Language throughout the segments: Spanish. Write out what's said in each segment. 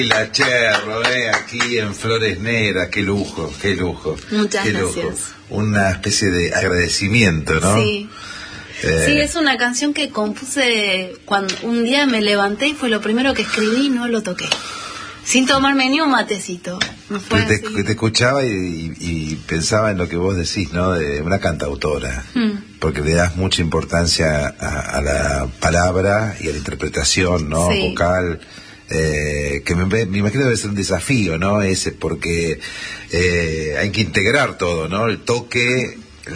La Cherro, aquí en Flores Negras, qué lujo, qué lujo. Muchas qué gracias. Lujo. Una especie de agradecimiento, ¿no? Sí. Sí, es una canción que compuse cuando un día me levanté y fue lo primero que escribí y no lo toqué. Sin tomarme ni un matecito. No fue te, así. te escuchaba y pensaba en lo que vos decís, ¿no? De una cantautora. Porque le das mucha importancia a la palabra y a la interpretación, ¿no? Sí. Vocal. Que me imagino debe ser un desafío, ¿no? Ese, porque hay que integrar todo, ¿no? El toque,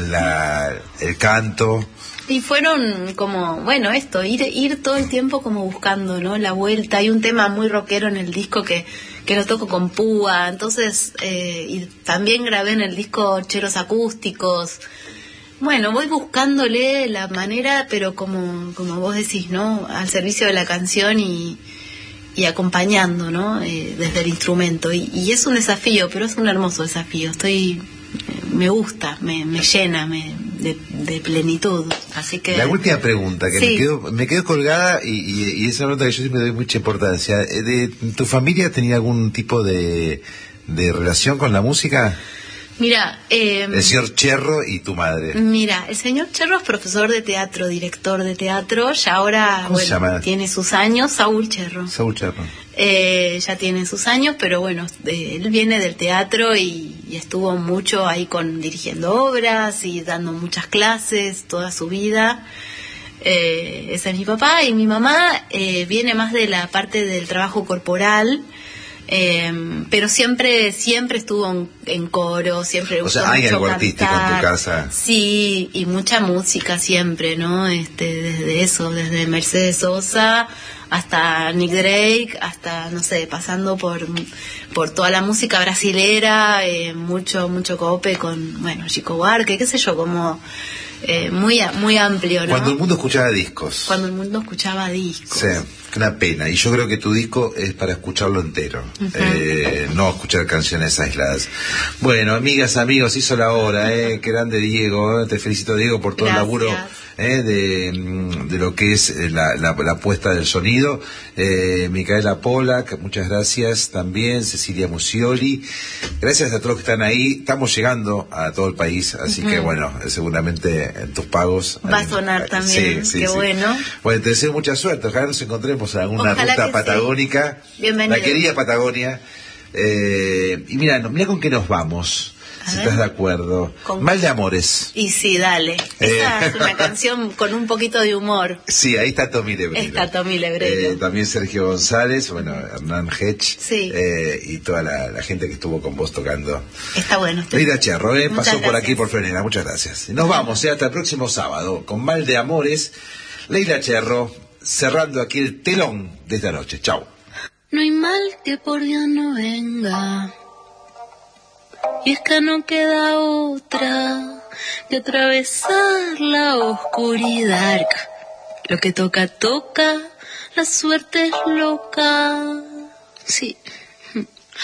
el canto. Y fueron como, bueno, ir todo el tiempo como buscando, ¿no? La vuelta. Hay un tema muy rockero en el disco que lo toco con púa, entonces, y también grabé en el disco chelos acústicos. Bueno, voy buscándole la manera, pero como vos decís, ¿no? Al servicio de la canción y acompañando, ¿no? Desde el instrumento. Y es un desafío, pero es un hermoso desafío. Me gusta, me llena, de plenitud. Así que la última pregunta que sí. me quedo colgada y esa pregunta que yo siempre doy mucha importancia. ¿Tu familia tenía algún tipo de relación con la música? Mira, el señor Cherro y tu madre. Mira, el señor Cherro es profesor de teatro, director de teatro, ya ahora ¿Cómo se llama? Tiene sus años, Saúl Cherro. Saúl Cherro. Ya tiene sus años, pero bueno, él viene del teatro y estuvo mucho ahí dirigiendo obras y dando muchas clases toda su vida. Ese es mi papá, y mi mamá viene más de la parte del trabajo corporal. Pero siempre estuvo en coro, siempre o sea, hay mucho algo artístico en tu casa. Sí, y mucha música siempre, ¿no? Desde Mercedes Sosa hasta Nick Drake, hasta, no sé, pasando por toda la música brasilera, mucho cope con, bueno, Chico Buarque, qué sé yo, como muy amplio, ¿no? Cuando el mundo escuchaba discos. Cuando el mundo escuchaba discos. Sí, una pena. Y yo creo que tu disco es para escucharlo entero, no escuchar canciones aisladas. Bueno, amigas, amigos, hizo la hora, qué grande Diego, te felicito, Diego, por todo Gracias. el laburo de lo que es la puesta del sonido. Micaela Polak, muchas gracias también. Cecilia Musioli, gracias a todos los que están ahí. Estamos llegando a todo el país, así que bueno, seguramente en tus pagos va a sonar también. Sí, qué bueno. Bueno, te deseo mucha suerte, ojalá nos encontremos en alguna ruta patagónica. Sí. Bienvenido. La querida Patagonia. Y mira con qué nos vamos. Si estás de acuerdo. Mal de Amores. Y sí, dale. Esa es una canción con un poquito de humor. Sí, ahí está Tommy Lebrero. También Sergio González, bueno, Hernán Hedge. Sí. Y toda la gente que estuvo con vos tocando. Está bueno. Leila Cherro, pasó gracias. por aquí por Frenera. Muchas gracias. Nos vamos, hasta el próximo sábado con Mal de Amores. Leila Cherro, cerrando aquí el telón de esta noche. Chau. No hay mal que por Dios no venga. Y es que no queda otra que atravesar la oscuridad. Lo que toca, la suerte es loca. Sí.